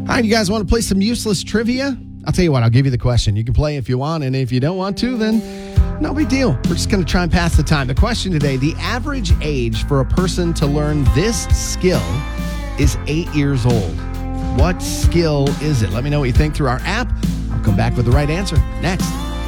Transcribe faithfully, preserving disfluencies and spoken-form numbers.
All right, you guys want to play some useless trivia? I'll tell you what, I'll give you the question. You can play if you want, and if you don't want to, then no big deal. We're just going to try and pass the time. The question today, the average age for a person to learn this skill is eight years old. What skill is it? Let me know what you think through our app. I'll come back with the right answer next.